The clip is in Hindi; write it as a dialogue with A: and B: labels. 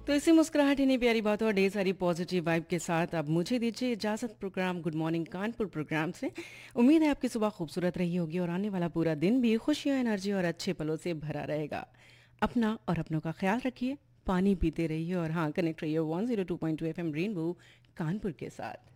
A: तो इसी मुस्कुराहट इन्हीं प्यारी बातों और ढेर सारी पॉजिटिव वाइब के साथ अब मुझे दीजिए इजाज़त programme good morning Kanpur programme से। उम्मीद है आपकी सुबह खूबसूरत रही होगी और आने वाला पूरा दिन भी खुशियों एनर्जी और अच्छे पलों से भरा रहेगा। अपना और अपनों का ख्याल रखिए, पानी पीते रहिए और हाँ कनेक्ट रहिए 102.2 एफएम रेनबो कानपुर के साथ।